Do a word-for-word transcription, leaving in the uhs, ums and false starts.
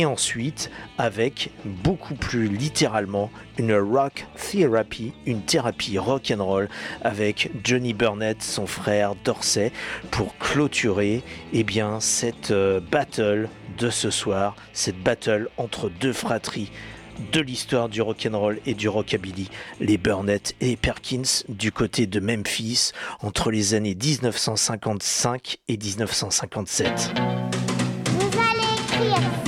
Et ensuite, avec beaucoup plus littéralement une rock therapy, une thérapie rock and roll avec Johnny Burnett, son frère Dorsey, pour clôturer eh bien, cette euh, battle de ce soir, cette battle entre deux fratries de l'histoire du rock'n'roll et du rockabilly, les Burnett et les Perkins du côté de Memphis entre les années dix-neuf cent cinquante-cinq et dix-neuf cent cinquante-sept. Vous allez écrire